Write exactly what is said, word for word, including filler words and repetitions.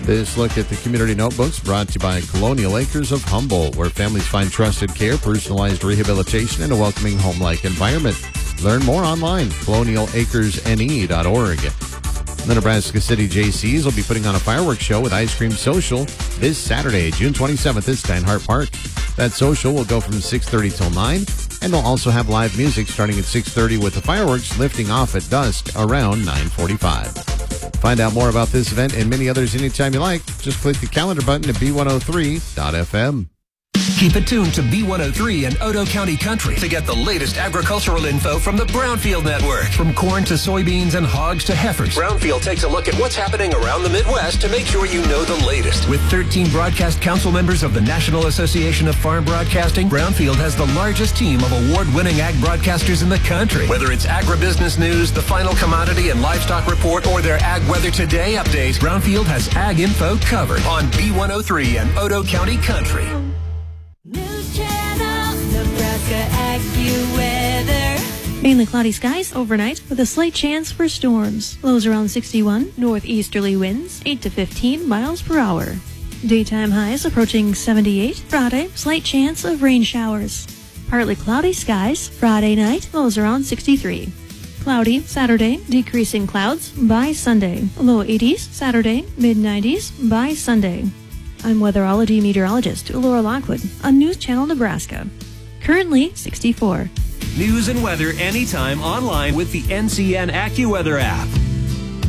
This look at the Community Notebooks brought to you by Colonial Acres of Humboldt, where families find trusted care, personalized rehabilitation, and a welcoming home-like environment. Learn more online, colonial acres n e dot org. The Nebraska City J Cs will be putting on a fireworks show with Ice Cream Social this Saturday, June twenty-seventh at Steinhardt Park. That social will go from six thirty till nine, and they'll also have live music starting at six thirty with the fireworks lifting off at dusk around nine forty-five. Find out more about this event and many others anytime you like. Just click the calendar button at b one oh three dot f m. Keep it tuned to B one oh three and Otoe County Country to get the latest agricultural info from the Brownfield Network. From corn to soybeans and hogs to heifers, Brownfield takes a look at what's happening around the Midwest to make sure you know the latest. With thirteen broadcast council members of the National Association of Farm Broadcasting, Brownfield has the largest team of award-winning ag broadcasters in the country. Whether it's agribusiness news, the final commodity and livestock report, or their Ag Weather Today updates, Brownfield has ag info covered on B one oh three and Otoe County Country. News Channel, Nebraska AccuWeather. Mainly cloudy skies overnight with a slight chance for storms. Lows around sixty-one, northeasterly winds eight to fifteen miles per hour. Daytime highs approaching seventy-eight. Friday, slight chance of rain showers. Partly cloudy skies. Friday night, lows around sixty-three. Cloudy Saturday, decreasing clouds by Sunday. Low eighties Saturday, mid nineties by Sunday. I'm weatherology meteorologist Laura Lockwood on News Channel Nebraska. Currently sixty-four. News and weather anytime online with the N C N AccuWeather app.